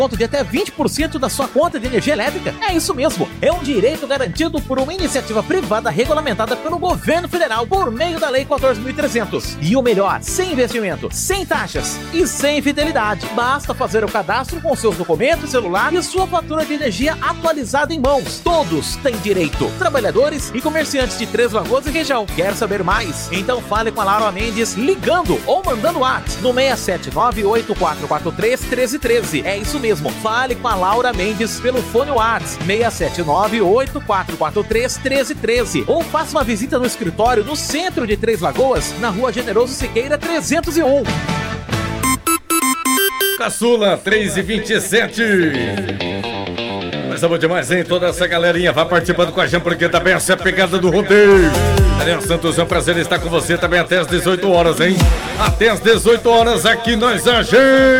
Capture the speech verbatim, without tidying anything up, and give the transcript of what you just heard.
desconto de até vinte por cento da sua conta de energia elétrica. É isso mesmo, é um direito garantido por uma iniciativa privada regulamentada pelo governo federal por meio da Lei quatorze mil e trezentos. E o melhor, sem investimento, sem taxas e sem fidelidade. Basta fazer o cadastro com seus documentos, celular e sua fatura de energia atualizada em mãos. Todos têm direito, trabalhadores e comerciantes de Três Lagoas e região. Quer saber mais? Então fale com a Laura Mendes ligando ou mandando WhatsApp no seis sete nove oito quatro quatro três um três um três. É isso mesmo, fale com a Laura Mendes pelo fone WhatsApp seis sete nove oito quatro quatro três um três um três ou faça uma visita no escritório no centro de Três Lagoas, na Rua Generoso Siqueira trezentos e um. Caçula três e vinte e sete. Mas é bom demais, hein? Toda essa galerinha vai participando com a gente, porque também essa é a pegada do rodeio. Daniel Santos, é um prazer estar com você também até as dezoito horas, hein? Até as dezoito horas aqui nós agimos.